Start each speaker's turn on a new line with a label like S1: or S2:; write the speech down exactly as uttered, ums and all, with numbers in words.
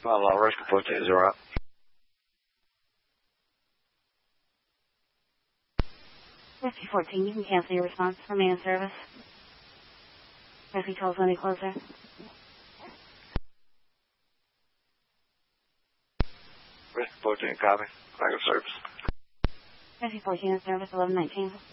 S1: Well, uh, Rescue fourteen, zero out.
S2: Rescue fourteen, you can cancel your response. Remain in service. Rescue twelve, any closer.
S1: Rescue fourteen, copy. Back in service.
S2: Rescue fourteen in service, eleven nineteen.